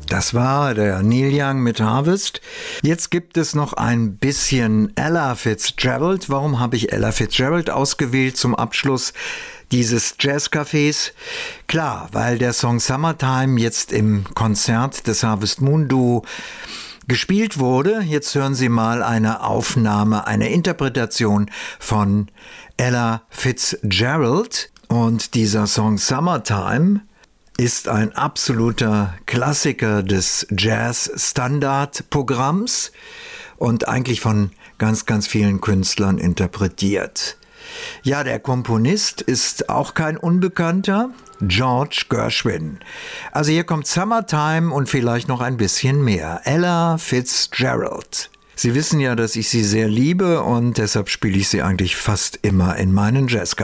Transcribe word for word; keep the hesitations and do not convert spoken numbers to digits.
Das war der Neil Young mit Harvest. Jetzt gibt es noch ein bisschen Ella Fitzgerald. Warum habe ich Ella Fitzgerald ausgewählt zum Abschluss dieses Jazzcafés? Klar, weil der Song Summertime jetzt im Konzert des Harvest Moon Duo gespielt wurde. Jetzt hören Sie mal eine Aufnahme, eine Interpretation von Ella Fitzgerald. Und dieser Song Summertime ist ein absoluter Klassiker des Jazz-Standardprogramms und eigentlich von ganz, ganz vielen Künstlern interpretiert. Ja, der Komponist ist auch kein Unbekannter, George Gershwin. Also hier kommt Summertime und vielleicht noch ein bisschen mehr. Ella Fitzgerald. Sie wissen ja, dass ich sie sehr liebe und deshalb spiele ich sie eigentlich fast immer in meinen Jazzcafés.